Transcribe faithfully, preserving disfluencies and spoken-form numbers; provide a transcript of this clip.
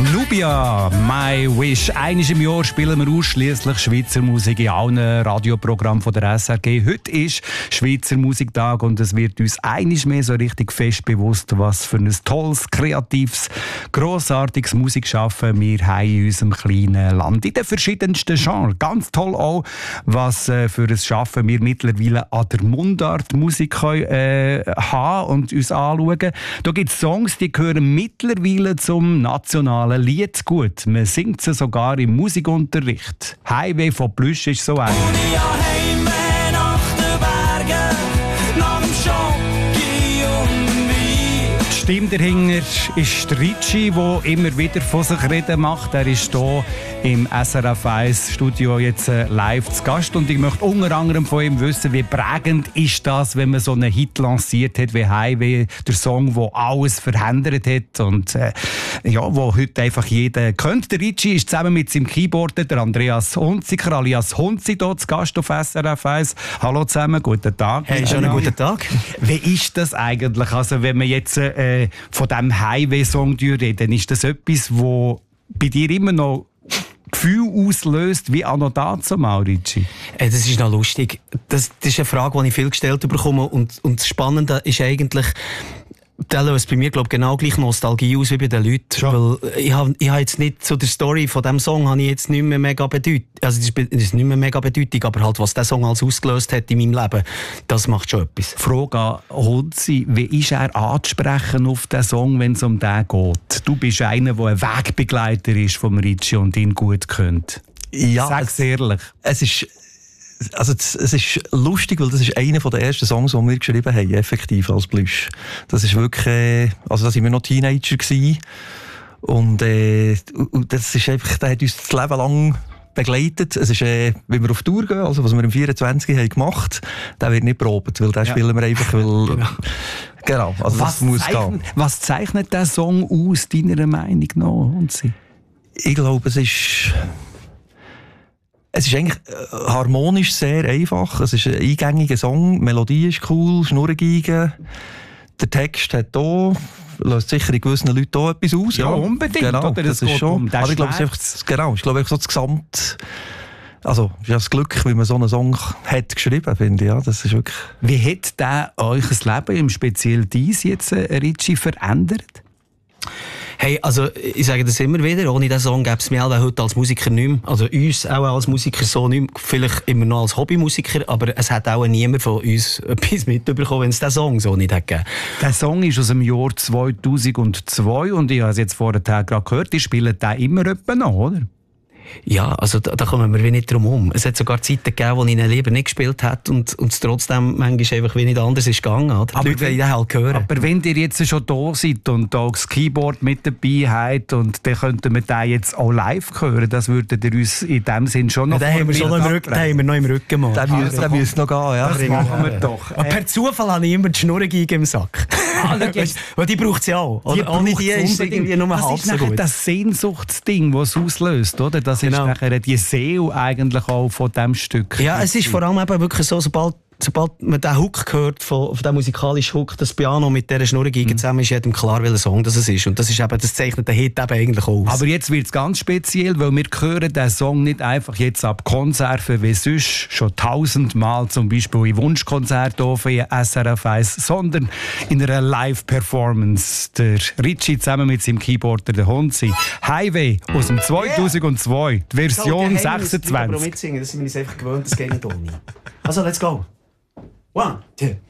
Nubia, My Wish. Einmal im Jahr spielen wir ausschliesslich Schweizer Musik in allen Radioprogrammen von der S R G. Heute ist Schweizer Musiktag und es wird uns einmal mehr so richtig fest bewusst, was für ein tolles, kreatives, grossartiges Musikschaffen wir haben in unserem kleinen Land. In den verschiedensten Genres. Ganz toll auch, was äh, für ein Schaffen wir mittlerweile an der Mundart-Musik können, äh, haben und uns anschauen. Da gibt es Songs, die gehören mittlerweile zum nationalen Liedgut. Man singt sie sogar im Musikunterricht. Highway von Plüsch ist so ein. Heimweh nach den Bergen, nach dem Schocki und dem Wein. Die Stimme dahinter ist Ricci, der immer wieder von sich reden macht. Er ist hier im S R F eins Studio jetzt äh, live zu Gast. Und ich möchte unter anderem von ihm wissen, wie prägend ist das, wenn man so einen Hit lanciert hat wie Highway, der Song, der alles verändert hat und äh, ja, wo heute einfach jeder kennt. Der Ricci ist zusammen mit seinem Keyboarder, der Andreas Hunziker, alias Hunzi, hier zu Gast auf S R F eins. Hallo zusammen, guten Tag. Hey, schönen guten Tag. Wie ist das eigentlich? Also, wenn wir jetzt äh, von diesem Highway-Song reden, ist das etwas, wo bei dir immer noch Gefühl auslöst, wie anno dazu, Maurici? Äh, das ist noch lustig. Das, das ist eine Frage, die ich viel gestellt bekomme. Und, und das Spannende ist eigentlich, der löst bei mir, glaube ich, genau gleich Nostalgie aus wie bei den Leuten. Schon. Weil ich habe ich hab jetzt nicht so der Story von diesem Song habe ich jetzt nicht mehr mega bedeutet. Also das ist, das ist nicht mehr mega bedeutig, aber halt, was der Song alles ausgelöst hat in meinem Leben, das macht schon etwas. Frage an Hunzi, wie ist er anzusprechen auf den Song, wenn es um den geht? Du bist einer, der ein Wegbegleiter ist vom Ricci und ihn gut kennt. Ja, sag's ehrlich. Es ist, also es ist lustig, weil das ist einer der ersten Songs, die wir geschrieben haben, effektiv als Plüsch. Das ist wirklich, also da waren wir noch Teenager gewesen. Und, äh, und das ist einfach, der hat uns das Leben lang begleitet. Es ist, äh, wenn wir auf Tour gehen, also was wir im vierundzwanzig haben gemacht, der wird nicht probiert, weil den ja. spielen wir einfach, weil, genau. genau, also was das muss zeichnet, gehen. Was zeichnet der Song aus, deiner Meinung nach, Hunzi? Ich glaube, es ist, Es ist eigentlich harmonisch sehr einfach. Es ist ein eingängiger Song. Die Melodie ist cool, Schnurrengeige. Der Text hat hier, löst sicher in gewissen Leuten auch etwas aus. Ja, unbedingt. Genau, oder? das, das ist schon. Um aber ich glaube, es ist einfach, genau, ich glaube, einfach so das Gesamt. Also, es ist ja das Glück, wie man so einen Song hat geschrieben, finde ich. Ja, das ist wirklich. Wie hat der euch das Leben, im speziell dies jetzt, äh, Ricci, verändert? Hey, also ich sage das immer wieder, ohne diesen Song gäbe es mich auch heute als Musiker nicht mehr. Also uns auch als Musiker so nicht mehr. Vielleicht immer noch als Hobbymusiker, aber es hat auch niemand von uns etwas mitbekommen, wenn es diesen Song so nicht hätte gegeben. Der Song ist aus dem Jahr zweitausendzwei und ich habe es jetzt vorher gerade gehört, die spielen den immer etwa noch, oder? Ja, also da, da kommen wir wie nicht drum herum. Es hat sogar Zeiten gegeben, wo ich ihn lieber nicht gespielt habe und, und es trotzdem manchmal einfach wie nicht anders ist gegangen. Oder? Die Leute wollen den halt hören. Aber wenn ihr jetzt schon da seid und da das Keyboard mit dabei habt und dann könnten wir den jetzt auch live hören, das würdet ihr uns in dem Sinn schon noch... Ja, den haben wir schon noch im Rücken, den haben wir noch im Rücken mal. Der müsste also, müsst noch gehen, ja. Das machen wir doch. Und per Zufall habe ich immer die Schnurrengeige im Sack. Ah, weißt, weil die braucht sie auch. Die ohne die ist irgendwie nur halb so gut. Das ist das Sehnsuchtsding, das es auslöst, oder? Das genau. ist nachher die Seele eigentlich auch von diesem Stück. Ja, es ist vor allem eben wirklich so, sobald, sobald man den Hook hört, von, von dem musikalischen Hook, das Piano mit dieser Schnurrengeige mhm. zusammen, ist jedem klar, welcher Song das ist. Und das ist eben, das zeichnet den Hit eben eigentlich aus. Aber jetzt wird es ganz speziell, weil wir hören den Song nicht einfach jetzt ab Konzerten wie sonst schon tausendmal, zum Beispiel in Wunschkonzerten von S R F eins, sondern in einer Live-Performance. Der Ricci zusammen mit seinem Keyboarder, der Hunzi. Highway aus dem zweitausendzwei, die Version sechsundzwanzig. Ich mitsingen, das sind wir uns einfach gewöhnt, das geht nicht ohne. Also, let's go. One, two.